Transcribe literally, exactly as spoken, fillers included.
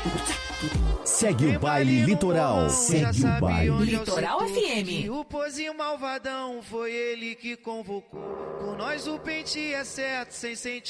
Segue o baile Litoral. Segue o baile Litoral F M. O pozinho malvadão foi ele que convocou. Com nós o pente é certo, sem sentir.